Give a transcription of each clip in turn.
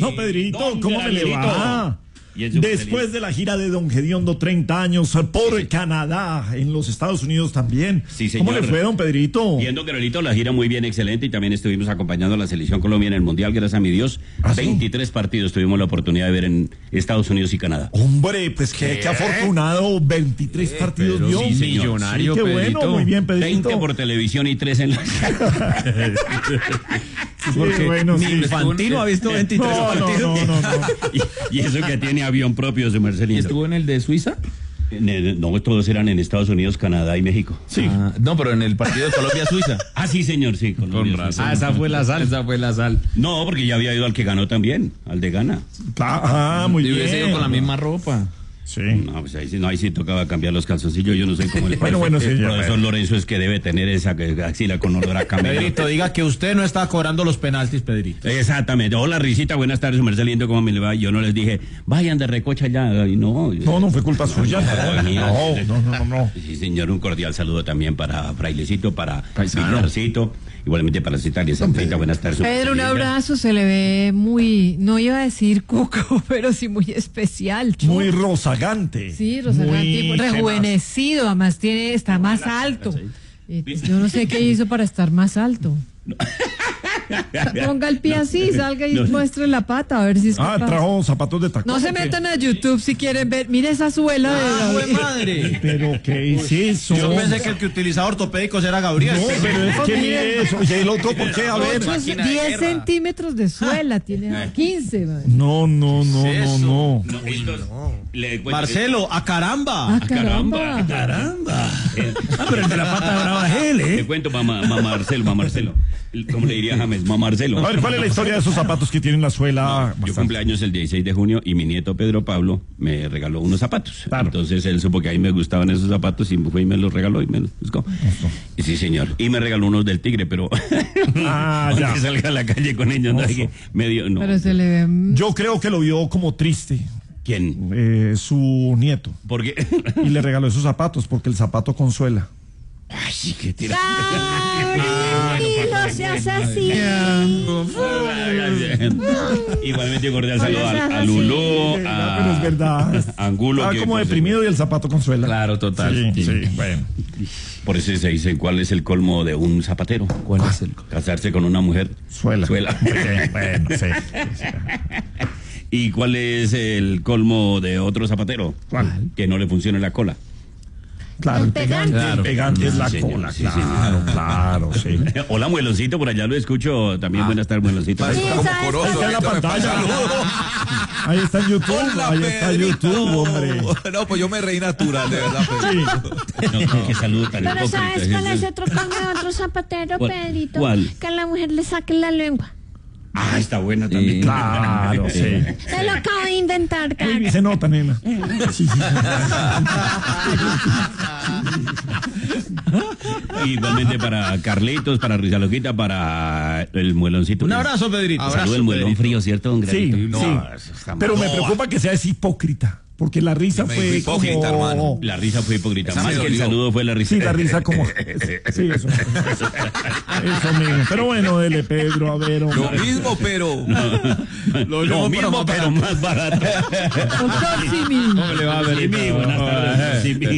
No, Pedrito, Don ¿cómo me le Granelito. va? Y en su Después de la gira de Don Gediondo, 30 años por Canadá, en los Estados Unidos también. Sí, señor. ¿Cómo le fue, don Pedrito? Viendo Granelito, la gira muy bien, excelente, y también estuvimos acompañando a la selección Colombia en el Mundial, gracias a mi Dios. ¿Ah, sí? 23 partidos tuvimos la oportunidad de ver en Estados Unidos y Canadá. Hombre, pues qué afortunado, 23 partidos pero vio. sí, señor. Millonario, Sí, qué Pedrito. bueno, muy bien, 20 Pedrito. por televisión y 3 en la... Porque bueno, Ni sí. Infantino ha visto 23 No, partidos. no. y eso que tiene avión propio, su Marcelino. ¿Estuvo en el de Suiza? No, todos eran en Estados Unidos, Canadá y México. Sí. No, pero en el partido de Colombia-Suiza. Ah, sí, señor, sí. Colombia, sí. Esa fue la sal. No, porque ya había ido al que ganó también, al de Ghana. Muy Y hubiese ido bien. con la misma ropa. Sí. No, pues ahí sí tocaba cambiar los calzoncillos. Yo no sé cómo el Bueno, sí, ya, profesor bueno. Lorenzo es que debe tener esa axila con olor a camelo. Pedrito, diga que usted no está cobrando los penaltis, Pedrito. Exactamente. Hola, Risita, buenas tardes, su merced lindo, ¿cómo me le va? Yo no les dije, vayan de recocha ya. Y no, No fue culpa suya. No. Sí, señor, un cordial saludo también para Frailecito, para Paisano. Villarcito, igualmente para Citalia Sanfrita, buenas tardes. su Pedro, un merced linda. abrazo, se le ve muy, no iba a decir cuco, pero sí muy especial. Muy rozagante. Sí, Rosalante, Muy rejuvenecido, además está más alto. Yo no sé qué hizo para estar más alto. Ponga el pie así, salga y muestre la pata, a ver si es capaz. trajo zapatos de tacón. No se ¿o qué? metan a YouTube si quieren ver. Mire esa suela de ¡Jue madre! Pero, ¿qué es eso? Yo pensé que el que utilizaba ortopédicos era Gabriel. No, pero es que mire eso. ¿Y el otro por qué? A ver. 10 centímetros de suela, tiene 15. man. No. No, le cuento- Marcelo, ¡a caramba! Ah, caramba. ¡Caramba! Pero el de la pata brava es él, Te cuento, mamá Marcelo. ¿Cómo le diría James? Mamá Marcelo. A ver, ¿cuál es la historia de esos zapatos que tienen la suela? Yo bastante? cumpleaños el 16 de junio y mi nieto Pedro Pablo me regaló unos zapatos. Claro. Entonces él supo que a mí me gustaban esos zapatos y fue y me los regaló y me los buscó. Y sí, señor. Y me regaló unos del Tigre, pero Ah, ya. que salga a la calle con ellos, no, que medio, no. Pero se le ve. Yo creo que lo vio como triste ¿Quién? su nieto Porque y le regaló esos zapatos porque el zapato consuela. ay, sí que tira. No seas así. Igualmente cordial saludo a Lulú, Pero es verdad. a Angulo. Estaba que, como pues, deprimido y el zapato consuela. Claro, total. Sí, bueno. Por eso se dice cuál es el colmo de un zapatero. ¿Cuál es el? Casarse con una mujer. Suela. Suela. Bueno, sí. ¿Y cuál es el colmo de otro zapatero? ¿Cuál? Que no le funcione la cola. Claro, el pegante, Claro. el pegante es la Sí, señor, cola. sí, Claro, sí. Hola, Mueloncito, por allá lo escucho. También buenas tardes, Mueloncito. Ahí está en la pantalla. Ahí está en YouTube. Hola, Ahí está en Pedrito. YouTube, hombre. No, pues yo me reí natural, de verdad, Pedrito. No, qué saludo tan Pero hipócrita. ¿sabes cuál es otro colmo de otro zapatero, ¿Cuál? Pedrito? ¿Cuál? Que a la mujer le saque la lengua. Ah, está buena también. Claro, sí. Se lo acabo de inventar, Uy, cara. se nota, nena. Sí. Igualmente para Carlitos, para Rizaloquita, para el Mueloncito. Un abrazo, Pedrito. Saludo el muelón frío, ¿cierto? Don Sí, Granito? sí. Eso está Pero mal. me preocupa que sea hipócrita. Porque la risa Me fue dijo hipócrita, como... hermano. La risa fue hipócrita. Esa Más me que el dolió. saludo fue la risa. Sí, la risa como... Sí, eso. Eso mismo. Pero bueno, dele, Pedro, a ver, hombre. Lo mismo, pero. Lo mismo, pero más barato. Doctor Simi. ¿Cómo le va a ver? Simi, buenas tardes. Simi.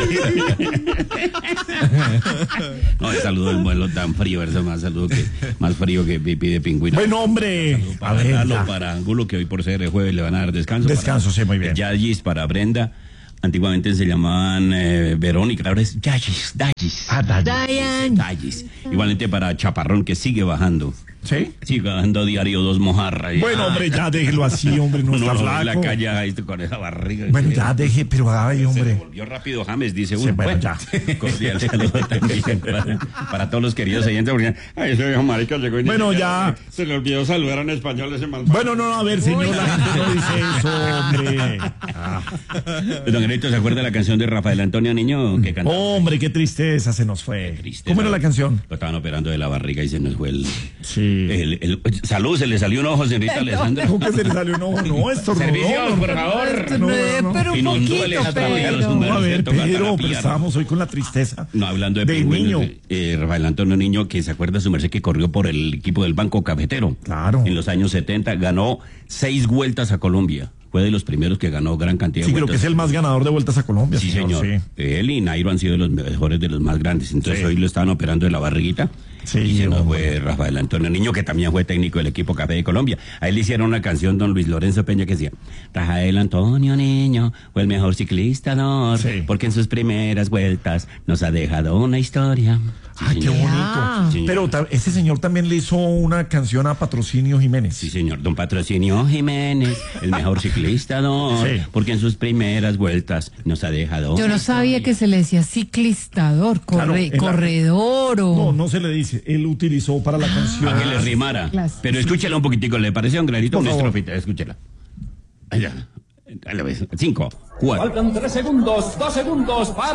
No, el saludo del muelo tan frío, eso más saludo que más frío que pipí de pingüino. Bueno, hombre. A Para ver, Lalo, ya. para Angulo, que hoy por ser jueves le van a dar descanso. Descanso, para sí, muy bien. Yagis, para Brenda. Antiguamente se llamaban Verónica, ahora es Yagis, Dagis. Diane. Dagis. Igualmente para Chaparrón, que sigue bajando. ¿Sí? Sigue bajando diario 2 mojarras. Bueno, hombre, ya déjelo así, hombre, no Uno está lo ve en la flaco. calle ahí con esa barriga. Bueno, ya deje, pero ay, Se hombre. volvió rápido James, dice Sí, uno. bueno, ya. Cordial saludo también para todos los queridos oyentes. Porque, ay, ese viejo marica llegó y Bueno, ni ya. siquiera se le olvidó saludar en español ese malvado. Bueno, no, a ver, señor, la gente no dice eso, hombre. Don Gerito, ¿se acuerda de la canción de Rafael Antonio Niño que cantaba? Hombre, qué tristeza se nos fue. Triste, ¿Cómo era ¿no? la canción? Lo estaban operando de la barriga y se nos fue el... Sí. Salud, se le salió un ojo, señorita Alessandra. ¿Cómo que se le salió un ojo? No, estornudó. Servicios, por favor. No, Pero un Inundó el poquito, estratosfera, pero... su No, a ver, merced, toca pero terapia, ¿no? estábamos hoy con la tristeza. No, hablando de del pingüinos, niño. Rafael Antonio Niño, que se acuerda su merced que corrió por el equipo del Banco Cafetero. Claro. En los años 70 ganó 6 vueltas a Colombia. Fue de los primeros que ganó gran cantidad Sí, de creo vueltas. que es el más ganador de vueltas a Colombia. Sí, señor. Sí. Él y Nairo han sido los mejores de los más grandes. Entonces Sí. hoy lo estaban operando de la barriguita. Sí, y se nos hombre. fue Rafael Antonio Niño, que también fue técnico del equipo Café de Colombia. A él le hicieron una canción, don Luis Lorenzo Peña, que decía: Rafael Antonio Niño fue el mejor ciclista, Sí. porque en sus primeras vueltas nos ha dejado una historia. Sí, Ay, qué señor. bonito. Sí, señor. Pero ese señor también le hizo una canción a Patrocinio Jiménez. Sí, señor. Don Patrocinio Jiménez, el mejor ciclista, Sí. porque en sus primeras vueltas nos ha dejado. Yo no sabía que se le decía ciclistador, Claro, en la- corredor o... No, no se le dice. Él utilizó para la canción. Para que le rimara. Claro. Pero escúchela un poquitico, ¿le pareció un granito? Por Una favor. estrofita, escúchela. Allá. A la vez. 5, 4. Faltan 3 segundos, 2 segundos para...